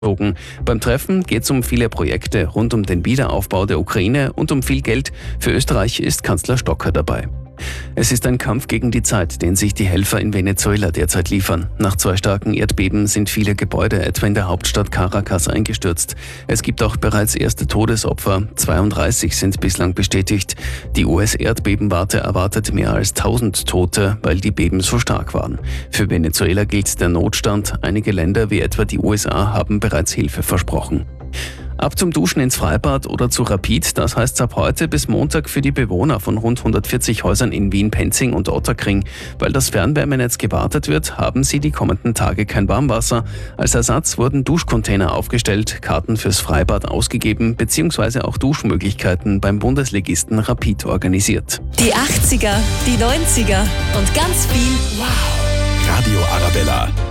Beim Treffen geht es um viele Projekte rund um den Wiederaufbau der Ukraine und um viel Geld. Für Österreich ist Kanzler Stocker dabei. Es ist ein Kampf gegen die Zeit, den sich die Helfer in Venezuela derzeit liefern. Nach 2 starken Erdbeben sind viele Gebäude etwa in der Hauptstadt Caracas eingestürzt. Es gibt auch bereits erste Todesopfer. 32 sind bislang bestätigt. Die US-Erdbebenwarte erwartet mehr als 1000 Tote, weil die Beben so stark waren. Für Venezuela gilt der Notstand. Einige Länder wie etwa die USA haben bereits Hilfe versprochen. Ab zum Duschen ins Freibad oder zu Rapid, das heißt ab heute bis Montag für die Bewohner von rund 140 Häusern in Wien, Penzing und Ottakring. Weil das Fernwärmenetz gewartet wird, haben sie die kommenden Tage kein Warmwasser. Als Ersatz wurden Duschcontainer aufgestellt, Karten fürs Freibad ausgegeben bzw. auch Duschmöglichkeiten beim Bundesligisten Rapid organisiert. Die 80er, die 90er und ganz viel Wow! Radio Arabella.